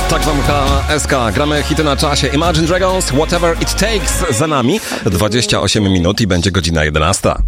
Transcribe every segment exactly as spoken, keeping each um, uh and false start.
Tak zamyka S K. Gramy hity na czasie. Imagine Dragons, Whatever It Takes za nami. dwadzieścia osiem minut i będzie godzina jedenasta.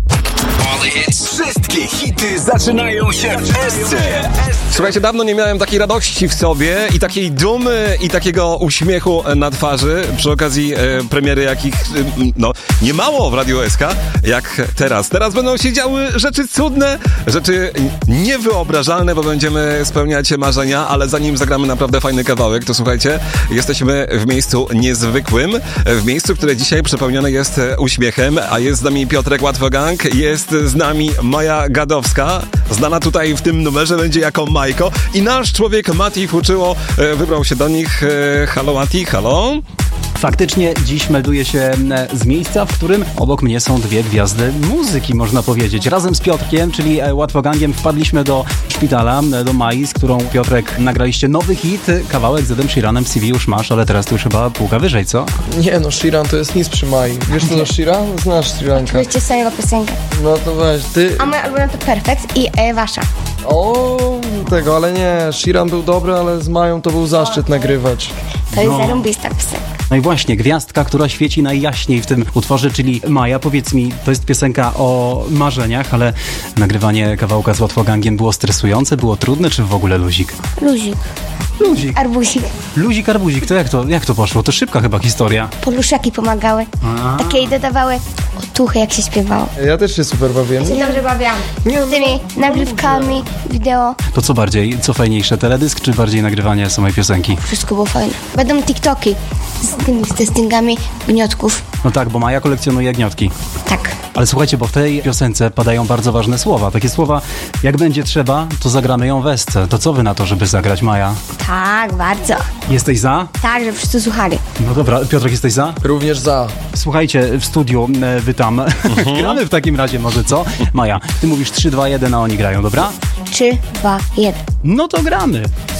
Wszystkie hity zaczynają się w S C. Słuchajcie, dawno nie miałem takiej radości w sobie i takiej dumy i takiego uśmiechu na twarzy przy okazji e, premiery, jakich e, no nie mało w Radiu S K, jak teraz. Teraz będą się działy rzeczy cudne, rzeczy niewyobrażalne, bo będziemy spełniać marzenia, ale zanim zagramy naprawdę fajny kawałek, to słuchajcie, jesteśmy w miejscu niezwykłym, w miejscu, które dzisiaj przepełnione jest uśmiechem, a jest z nami Piotrek Łatwogang, jest z nami Maja Gadowska, znana tutaj w tym numerze będzie jako Majko i nasz człowiek Mati Fuczyło wybrał się do nich. Halo Mati, halo? Faktycznie dziś melduję się z miejsca, w którym obok mnie są dwie gwiazdy muzyki, można powiedzieć. Razem z Piotrkiem, czyli Łatwogangiem, wpadliśmy do szpitala, do Mai, z którą, Piotrek, nagraliście nowy hit, kawałek z Edem Sheeranem, C V już masz, ale teraz to już chyba półka wyżej, co? Nie no, Sheeran to jest nic przy Mai. Wiesz co to Sheeran? Znasz Sheeranka. Oczywiście sobie jego piosenkę. No to weź, ty... A moja ulubiona to Perfect i e, wasza. O, tego, ale nie, Sheeran był dobry, ale z Mają to był zaszczyt nagrywać. To jest No. zarąbista piosenka. No i właśnie, gwiazdka, która świeci najjaśniej w tym utworze, czyli Maja. Powiedz mi, to jest piosenka o marzeniach, ale nagrywanie kawałka z Łatwogangiem było stresujące, było trudne, czy w ogóle luzik? Luzik. Luzik. Arbuzik. Luzik, arbuzik, to jak to, jak to poszło? To szybka chyba historia. Poluszaki pomagały. A. Takie i dodawały otuchy, jak się śpiewało. Ja też się super bawiłem. Się dobrze bawiłam. Nie, Z tymi nagrywkami, wideo. To co bardziej, co fajniejsze, teledysk, czy bardziej nagrywanie samej piosenki? Wszystko było fajne. Będą TikToki z tymi testingami gniotków. No tak, bo Maja kolekcjonuje gniotki. Tak. Ale słuchajcie, bo w tej piosence padają bardzo ważne słowa. Takie słowa, jak będzie trzeba, to zagramy ją w esce. To co wy na to, żeby zagrać, Maja? Tak, bardzo. Jesteś za? Tak, że wszyscy słuchali. No dobra, Piotrek, jesteś za? Również za. Słuchajcie, w studiu e, wy tam. Gramy w takim razie może, co? Maja, ty mówisz trzy, dwa, jeden, a oni grają, dobra? trzy, dwa, jeden. No to gramy.